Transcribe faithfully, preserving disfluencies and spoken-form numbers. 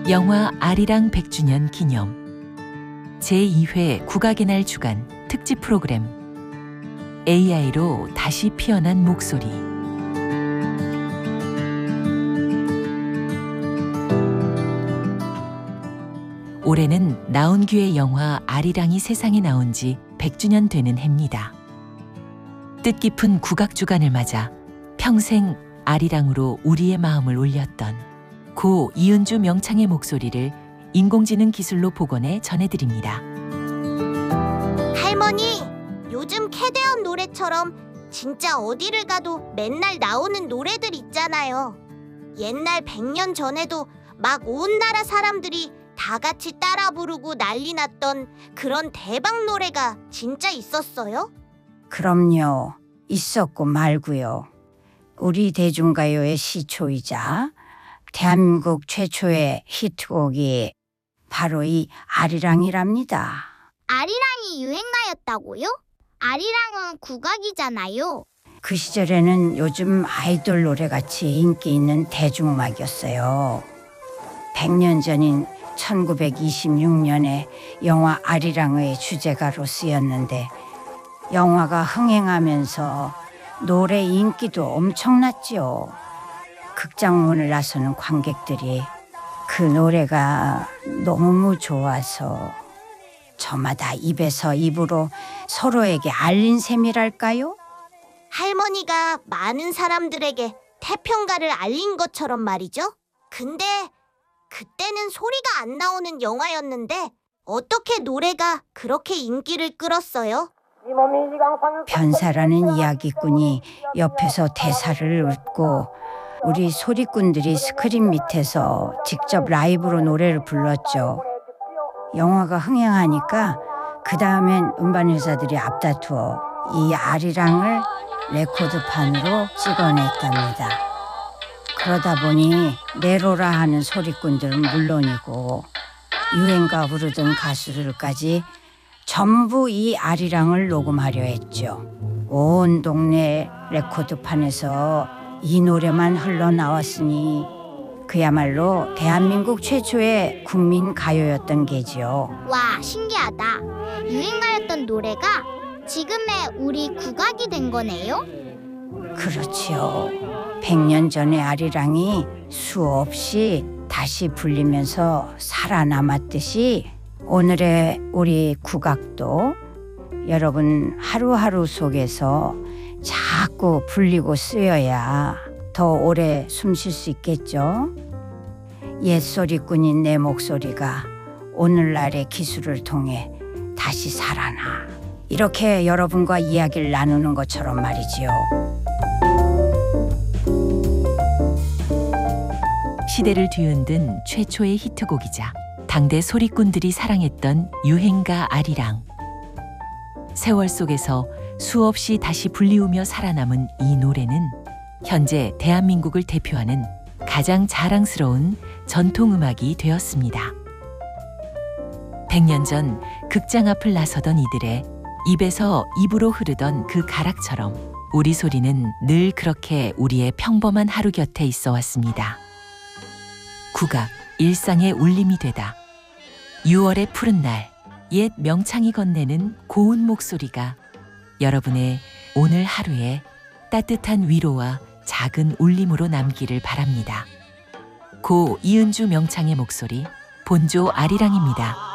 영화 아리랑 백 주년 기념 제이 회 국악의 날 주간 특집 프로그램 에이아이로 다시 피어난 목소리. 올해는 나온규의 영화 아리랑이 세상에 나온 지 백 주년 되는 해입니다. 뜻깊은 국악 주간을 맞아 평생 아리랑으로 우리의 마음을 울렸던 고 이은주 명창의 목소리를 인공지능 기술로 복원해 전해드립니다. 할머니, 요즘 캐대언 노래처럼 진짜 어디를 가도 맨날 나오는 노래들 있잖아요. 옛날 백 년 전에도 막 온 나라 사람들이 다 같이 따라 부르고 난리 났던 그런 대박 노래가 진짜 있었어요? 그럼요. 있었고 말고요. 우리 대중가요의 시초이자 대한민국 최초의 히트곡이 바로 이 아리랑이랍니다. 아리랑이 유행가였다고요? 아리랑은 국악이잖아요. 그 시절에는 요즘 아이돌 노래같이 인기 있는 대중음악이었어요. 백 년 전인 천구백이십육 년에 영화 아리랑의 주제가로 쓰였는데 영화가 흥행하면서 노래 인기도 엄청났지요. 극장문을 나서는 관객들이 그 노래가 너무 좋아서 저마다 입에서 입으로 서로에게 알린 셈이랄까요? 할머니가 많은 사람들에게 태평가를 알린 것처럼 말이죠. 근데 그때는 소리가 안 나오는 영화였는데 어떻게 노래가 그렇게 인기를 끌었어요? 변사라는 이야기꾼이 옆에서 대사를 읊고 우리 소리꾼들이 스크린 밑에서 직접 라이브로 노래를 불렀죠. 영화가 흥행하니까 그 다음엔 음반회사들이 앞다투어 이 아리랑을 레코드판으로 찍어냈답니다. 그러다 보니 내로라 하는 소리꾼들은 물론이고 유행가 부르던 가수들까지 전부 이 아리랑을 녹음하려 했죠. 온 동네 레코드판에서 이 노래만 흘러나왔으니 그야말로 대한민국 최초의 국민 가요였던 게지요. 와, 신기하다. 유행가였던 노래가 지금의 우리 국악이 된 거네요? 그렇지요. 백 년 전의 아리랑이 수없이 다시 불리면서 살아남았듯이 오늘의 우리 국악도 여러분 하루하루 속에서 자꾸 불리고 쓰여야 더 오래 숨 쉴 수 있겠죠. 옛 소리꾼인 내 목소리가 오늘날의 기술을 통해 다시 살아나. 이렇게 여러분과 이야기를 나누는 것처럼 말이지요. 시대를 뒤흔든 최초의 히트곡이자 당대 소리꾼들이 사랑했던 유행가 아리랑. 세월 속에서 수없이 다시 불리우며 살아남은 이 노래는 현재 대한민국을 대표하는 가장 자랑스러운 전통음악이 되었습니다. 백 년 전 극장 앞을 나서던 이들의 입에서 입으로 흐르던 그 가락처럼 우리 소리는 늘 그렇게 우리의 평범한 하루 곁에 있어 왔습니다. 국악, 일상의 울림이 되다. 유월의 푸른 날, 옛 명창이 건네는 고운 목소리가 여러분의 오늘 하루에 따뜻한 위로와 작은 울림으로 남기를 바랍니다. 고 이은주 명창의 목소리, 본조 아리랑입니다.